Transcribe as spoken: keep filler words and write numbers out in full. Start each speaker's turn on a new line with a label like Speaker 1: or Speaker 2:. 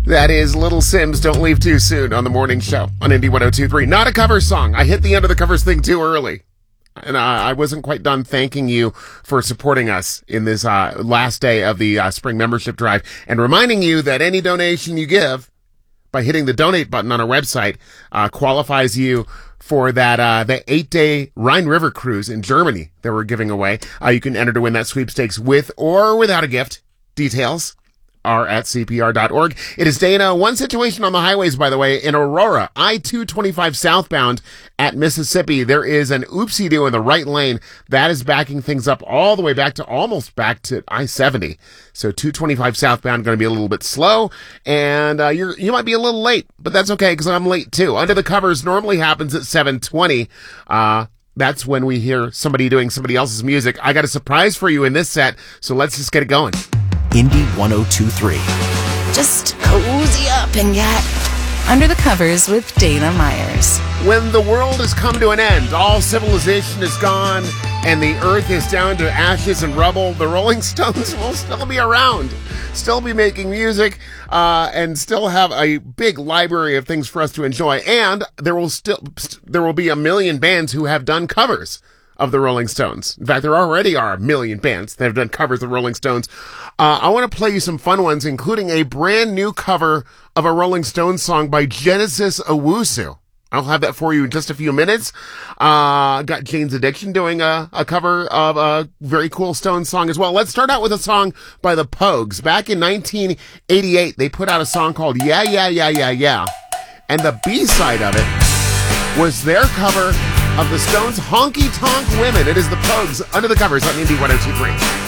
Speaker 1: That is Little Sims, Don't Leave Too Soon on the morning show on Indy one oh two point three. Not a cover song. I hit the end of the covers thing too early. And uh, I wasn't quite done thanking you for supporting us in this uh, last day of the uh, spring membership drive and reminding you that any donation you give by hitting the donate button on our website uh, qualifies you for that uh, the eight-day Rhine River cruise in Germany that we're giving away. Uh, you can enter to win that sweepstakes with or without a gift. Details are at C P R dot org. It is Dana. One situation on the highways, by the way, in Aurora, I two twenty-five southbound at Mississippi, there is an oopsie-doo in the right lane. That is backing things up all the way back to almost back to I seventy. So two twenty-five southbound going to be a little bit slow, and uh, you're, you might be a little late, but that's okay because I'm late too. Under the Covers normally happens at seven twenty. Uh, that's when we hear somebody doing somebody else's music. I got a surprise for you in this set, so let's just get it going.
Speaker 2: Indy one oh two point three.
Speaker 3: Just cozy up and get under the covers with Dana Myers.
Speaker 1: When the world has come to an end, all civilization is gone, and the earth is down to ashes and rubble, the Rolling Stones will still be around, still be making music, uh, and still have a big library of things for us to enjoy. And there will still, there will be a million bands who have done covers of the Rolling Stones. In fact, there already are a million bands that have done covers of Rolling Stones. Uh, I want to play you some fun ones, including a brand new cover of a Rolling Stones song by Genesis Owusu. I'll have that for you in just a few minutes. Uh, got Jane's Addiction doing a, a cover of a very cool Stones song as well. Let's start out with a song by the Pogues. Back in nineteen eighty-eight, they put out a song called Yeah, Yeah, Yeah, Yeah, Yeah. And the B-side of it was their cover of the Stones' Honky Tonk Women. It is the Pogues under the covers on Indy one oh two point three.